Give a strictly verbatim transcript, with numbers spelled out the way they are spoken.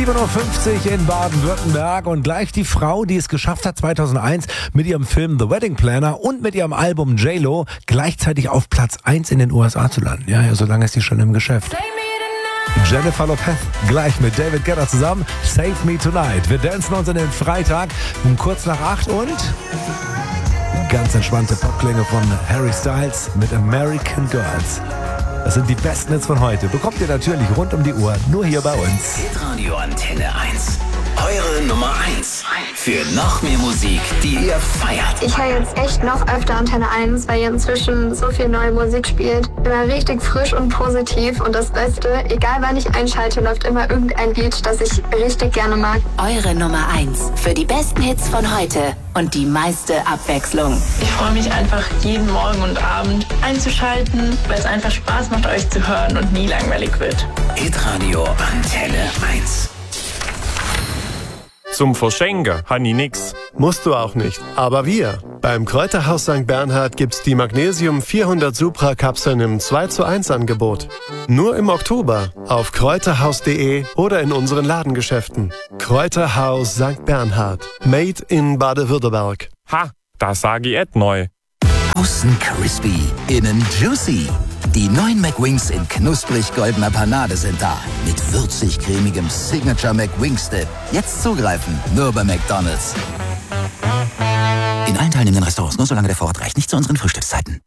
sieben Uhr fünfzig in Baden-Württemberg und gleich die Frau, die es geschafft hat, zweitausendeins mit ihrem Film The Wedding Planner und mit ihrem Album J-Lo gleichzeitig auf Platz eins in den U S A zu landen. Ja, ja, so lange ist sie schon im Geschäft. Jennifer Lopez gleich mit David Guetta zusammen. Save Me Tonight. Wir dancen uns in den Freitag um kurz nach acht und ganz entspannte Popklänge von Harry Styles mit American Girls. Das sind die besten Hits von heute. Bekommt ihr natürlich rund um die Uhr, nur hier bei uns. Hitradio Antenne eins. Eure Nummer eins. Für noch mehr Musik, die ihr feiert. Ich höre jetzt echt noch öfter Antenne eins, weil ihr inzwischen so viel neue Musik spielt. Immer richtig frisch und positiv. Und das Beste, egal wann ich einschalte, läuft immer irgendein Lied, das ich richtig gerne mag. Eure Nummer eins. Für die besten Hits von heute und die meiste Abwechslung. Ich freue mich einfach, jeden Morgen und Abend einzuschalten, weil es einfach Spaß macht, euch zu hören und nie langweilig wird. Hitradio Antenne eins. Zum Verschenken habe ich nix. Musst du auch nicht. Aber wir. Beim Kräuterhaus Sankt Bernhard gibt's die Magnesium vierhundert Supra Kapseln im zwei zu eins Angebot. Nur im Oktober auf kräuterhaus punkt de oder in unseren Ladengeschäften. Kräuterhaus Sankt Bernhard. Made in Baden-Württemberg. Ha, das sage ich et neu. Außen crispy, innen juicy. Die neuen McWings in knusprig-goldener Panade sind da. Mit würzig-cremigem Signature McWings-Dip. Jetzt zugreifen, nur bei McDonald's. In allen teilnehmenden Restaurants, nur solange der Vorrat reicht. Nicht zu unseren Frühstückszeiten.